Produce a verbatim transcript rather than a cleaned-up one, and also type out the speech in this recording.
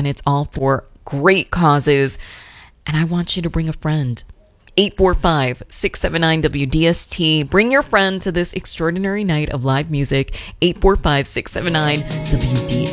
and it's all for great causes. And I want you to bring a friend. eight four five, six seven nine, W D S T. Bring your friend to this extraordinary night of live music. eight four five, six seven nine, W D